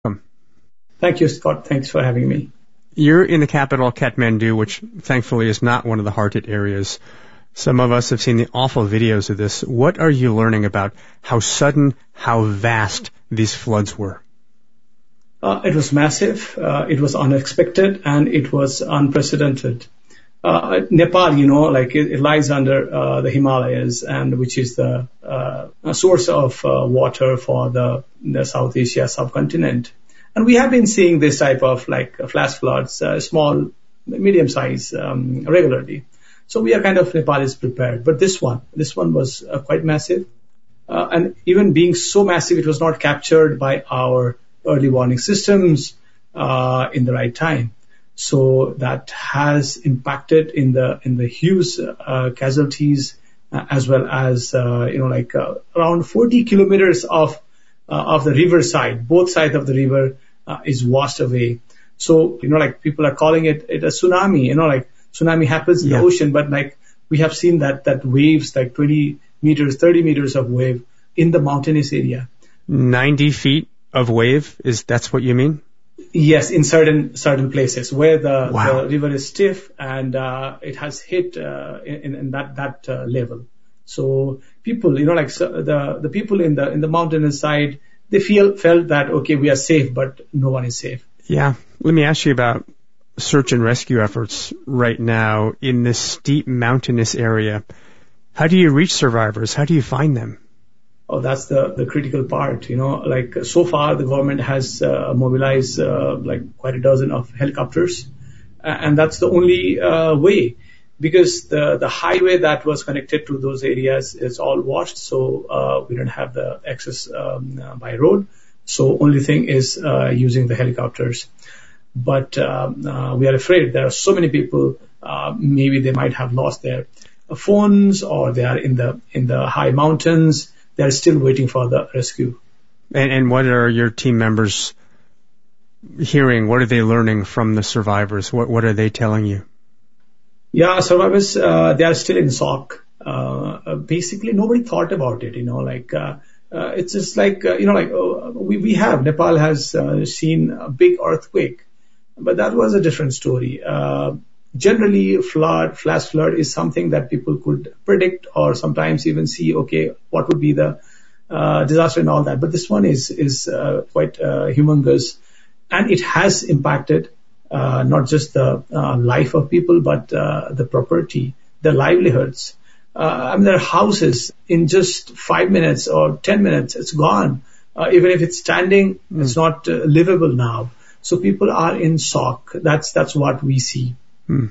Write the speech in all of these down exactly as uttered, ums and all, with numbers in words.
welcome. Thank you, Scott. Thanks for having me. You're in the capital, Kathmandu, which thankfully is not one of the hard-hit areas. Some of us have seen the awful videos of this. What are you learning about how sudden, how vast these floods were? Uh, it was massive, uh, it was unexpected, and it was unprecedented. Uh, Nepal, you know, like it, it lies under uh, the Himalayas, and which is the uh, source of uh, water for the, the South Asia subcontinent. And we have been seeing this type of like flash floods, uh, small, medium size, um, regularly. So we are kind of Nepal is prepared. But this one, this one was uh, quite massive. Uh, and even being so massive, it was not captured by our early warning systems uh, in the right time. So that has impacted in the in the huge uh, casualties, uh, as well as uh, you know like uh, around forty kilometers of uh, of the river side, both sides of the river uh, is washed away. So you know like people are calling it, it a tsunami. You know like tsunami happens in yeah. the ocean, but like we have seen that that waves like twenty meters, thirty meters of wave in the mountainous area. ninety feet of wave, is that's what you mean? Yes, in certain certain places where the, wow. the river is stiff and uh, it has hit uh, in, in that that uh, level. So people, you know, like so the the people in the in the mountainous side, they feel felt that okay, we are safe, but no one is safe. Yeah, let me ask you about search and rescue efforts right now in this steep mountainous area. How do you reach survivors? How do you find them? Oh, that's the, the critical part, you know, like so far the government has uh, mobilized uh, like quite a dozen of helicopters. Uh, and that's the only uh, way, because the, the highway that was connected to those areas is all washed. So uh, we don't have the access um, uh, by road. So only thing is uh, using the helicopters. But um, uh, we are afraid there are so many people, uh, maybe they might have lost their phones, or they are in the in the high mountains. They're still waiting for the rescue. And, and what are your team members hearing? What are they learning from the survivors? What what are they telling you? Yeah, survivors, uh, they are still in shock. Uh, basically, nobody thought about it, you know, like, uh, uh, it's just like, uh, you know, like, uh, we, we have, Nepal has uh, seen a big earthquake, but that was a different story. Uh, Generally, flood, flash flood is something that people could predict or sometimes even see, okay, what would be the uh, disaster and all that. But this one is is uh, quite uh, humongous, and it has impacted uh, not just the uh, life of people, but uh, the property, the livelihoods. Uh, I mean, their houses in just five minutes or ten minutes, it's gone. Uh, even if it's standing, mm. it's not uh, livable now. So people are in shock. That's that's what we see. Hmm.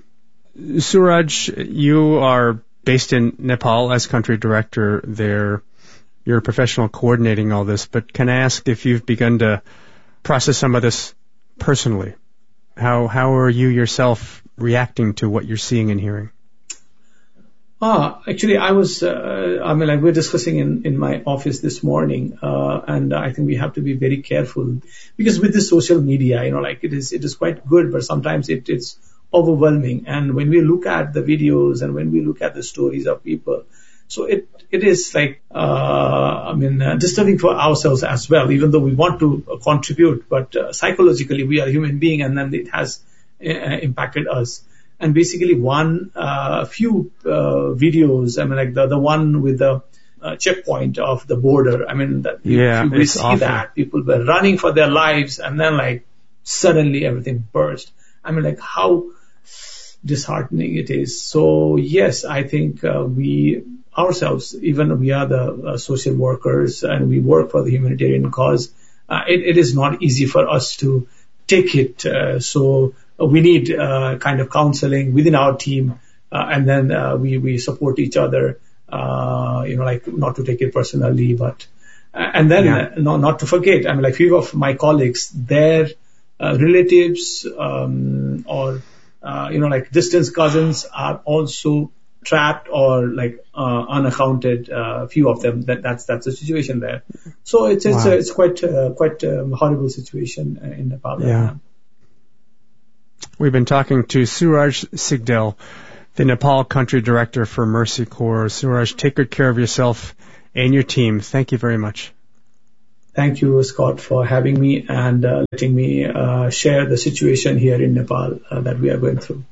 Suraj, you are based in Nepal as country director there. You're a professional coordinating all this, but can I ask if you've begun to process some of this personally? How how are you yourself reacting to what you're seeing and hearing? Ah, actually, I was, uh, I mean, like we're discussing in, in my office this morning, uh, and I think we have to be very careful, because with the social media, you know, like it is, it is quite good, but sometimes it, it's overwhelming. And when we look at the videos and when we look at the stories of people, so it it is like, uh, I mean, uh, disturbing for ourselves as well, even though we want to uh, contribute, but uh, psychologically we are human beings, and then it has uh, impacted us. And basically one, uh, few uh, videos, I mean, like the, the one with the uh, checkpoint of the border, I mean, that yeah, you, you see awful. That people were running for their lives, and then like suddenly everything burst. I mean, like how disheartening it is. So yes, I think uh, we ourselves, even we are the uh, social workers and we work for the humanitarian cause, uh, it, it is not easy for us to take it. Uh, so we need uh, kind of counseling within our team, uh, and then uh, we we support each other. Uh, you know, like not to take it personally, but uh, and then yeah. uh, not not to forget. I mean, like few of my colleagues, their uh, relatives um, or uh, you know, like distant cousins are also trapped or like uh, unaccounted. Uh, few of them. That that's that's the situation there. So it's it's wow. uh, it's quite uh, quite um, horrible situation in Nepal. Yeah. We've been talking to Suraj Sigdel, the Nepal country director for Mercy Corps. Suraj, take good care of yourself and your team. Thank you very much. thank you, Scott, for having me and uh, letting me uh, share the situation here in Nepal uh, that we are going through.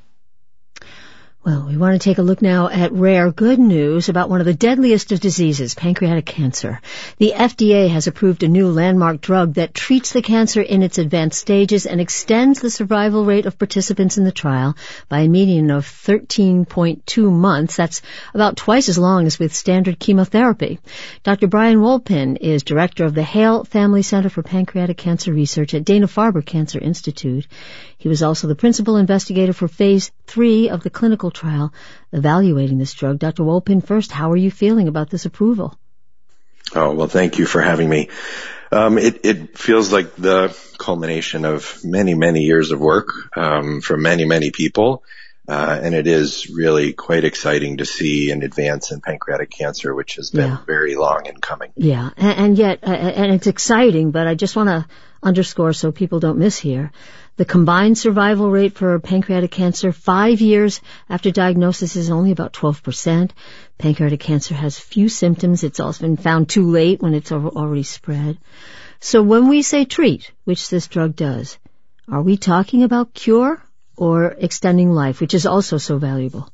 Well, we want to take a look now at rare good news about one of the deadliest of diseases, pancreatic cancer. The F D A has approved a new landmark drug that treats the cancer in its advanced stages and extends the survival rate of participants in the trial by a median of thirteen point two months. That's about twice as long as with standard chemotherapy. Doctor Brian Wolpin is director of the Hale Family Center for Pancreatic Cancer Research at Dana-Farber Cancer Institute. He was also the principal investigator for phase three of the clinical trial evaluating this drug. Doctor Wolpin, first, how are you feeling about this approval? Oh, well, thank you for having me. Um, it, it feels like the culmination of many, many years of work um, from many, many people. Uh, and it is really quite exciting to see an advance in pancreatic cancer, which has been yeah. very long in coming. Yeah, and, and yet, uh, and it's exciting, but I just want to underscore so people don't miss here. The combined survival rate for pancreatic cancer five years after diagnosis is only about twelve percent. Pancreatic cancer has few symptoms. It's also been found too late when it's already spread. So when we say treat, which this drug does, are we talking about cure or extending life, which is also so valuable?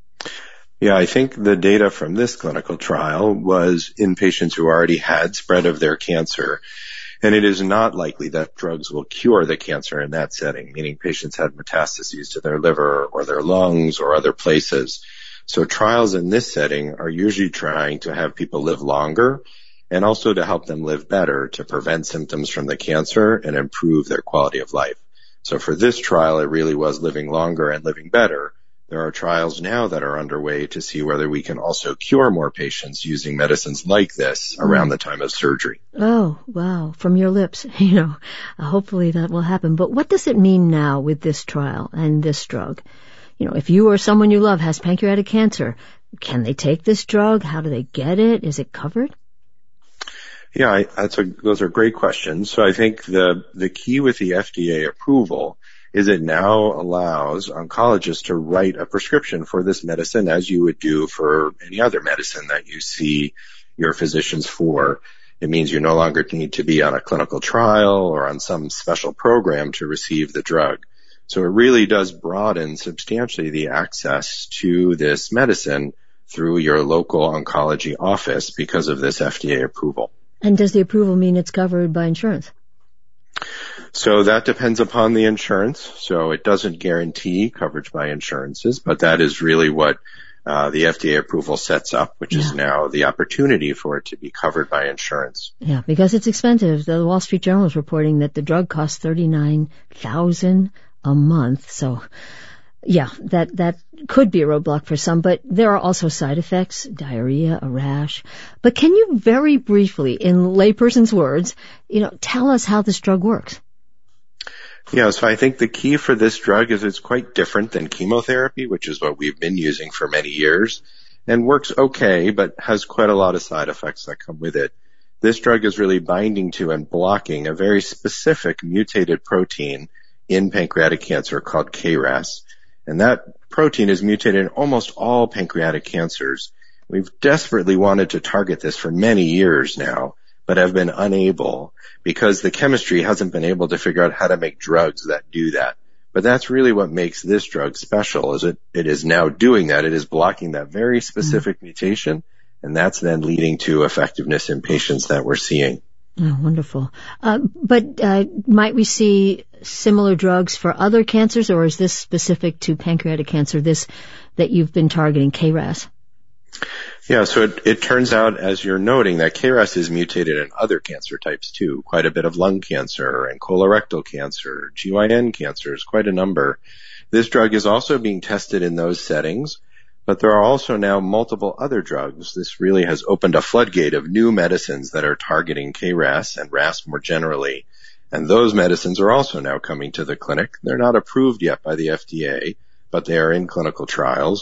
Yeah, I think the data from this clinical trial was in patients who already had spread of their cancer. And it is not likely that drugs will cure the cancer in that setting, meaning patients had metastases to their liver or their lungs or other places. So trials in this setting are usually trying to have people live longer and also to help them live better to prevent symptoms from the cancer and improve their quality of life. So for this trial, it really was living longer and living better. There are trials now that are underway to see whether we can also cure more patients using medicines like this around the time of surgery. Oh, wow. From your lips, you know, uh, hopefully that will happen. But what does it mean now with this trial and this drug? You know, if you or someone you love has pancreatic cancer, can they take this drug? How do they get it? Is it covered? Yeah, I, that's a, those are great questions. So I think the, the key with the F D A approval is it now allows oncologists to write a prescription for this medicine as you would do for any other medicine that you see your physicians for. It means you no longer need to be on a clinical trial or on some special program to receive the drug. So it really does broaden substantially the access to this medicine through your local oncology office because of this F D A approval. And does the approval mean it's covered by insurance? So that depends upon the insurance. So it doesn't guarantee coverage by insurances, but that is really what uh, the F D A approval sets up, which yeah. is now the opportunity for it to be covered by insurance. Yeah, because it's expensive. The Wall Street Journal is reporting that the drug costs thirty-nine thousand dollars a month. So, yeah, that that could be a roadblock for some, but there are also side effects, diarrhea, a rash. But can you very briefly, in layperson's words, you know, tell us how this drug works? Yeah, so I think the key for this drug is it's quite different than chemotherapy, which is what we've been using for many years, and works okay, but has quite a lot of side effects that come with it. This drug is really binding to and blocking a very specific mutated protein in pancreatic cancer called K R A S. And that protein is mutated in almost all pancreatic cancers. We've desperately wanted to target this for many years now, but have been unable because the chemistry hasn't been able to figure out how to make drugs that do that. But that's really what makes this drug special, is it, it is now doing that. It is blocking that very specific mm-hmm. mutation, and that's then leading to effectiveness in patients that we're seeing. Oh, wonderful. Uh, but uh, might we see similar drugs for other cancers, or is this specific to pancreatic cancer, this that you've been targeting, K R A S? Yeah, so it, it turns out, as you're noting, that K R A S is mutated in other cancer types too, quite a bit of lung cancer and colorectal cancer, G Y N cancers, quite a number. This drug is also being tested in those settings, but there are also now multiple other drugs. This really has opened a floodgate of new medicines that are targeting K R A S and R A S more generally. And those medicines are also now coming to the clinic. They're not approved yet by the F D A, but they are in clinical trials.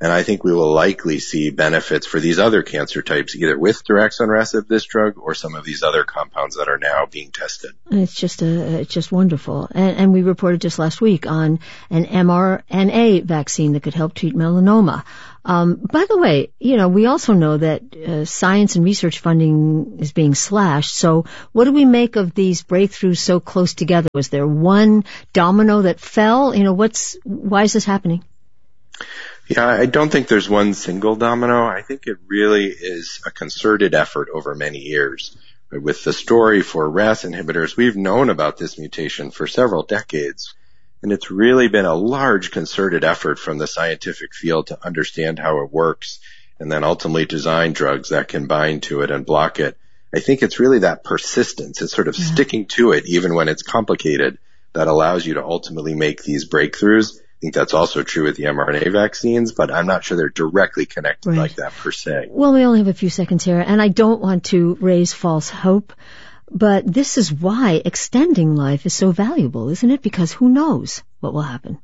And I think we will likely see benefits for these other cancer types, either with daraxonrasib, this drug, or some of these other compounds that are now being tested. It's just a, it's just wonderful. And, and we reported just last week on an M R N A vaccine that could help treat melanoma. Um, by the way, you know, we also know that uh, science and research funding is being slashed. So what do we make of these breakthroughs so close together? Was there one domino that fell? You know, what's, why is this happening? Yeah, I don't think there's one single domino. I think it really is a concerted effort over many years. With the story for R A S inhibitors, we've known about this mutation for several decades, and it's really been a large concerted effort from the scientific field to understand how it works and then ultimately design drugs that can bind to it and block it. I think it's really that persistence. It's sort of yeah. sticking to it even when it's complicated that allows you to ultimately make these breakthroughs. I think that's also true with the mRNA vaccines, but I'm not sure they're directly connected right. like that per se. Well, we only have a few seconds here, and I don't want to raise false hope, but this is why extending life is so valuable, isn't it? Because who knows what will happen?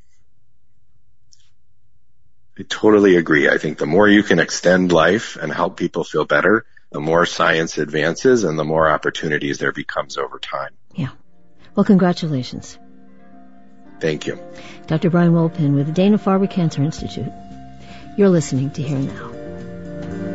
I totally agree. I think the more you can extend life and help people feel better, the more science advances and the more opportunities there becomes over time. Yeah. Well, congratulations. Thank you. Doctor Brian Wolpin with the Dana-Farber Cancer Institute. You're listening to Here Now.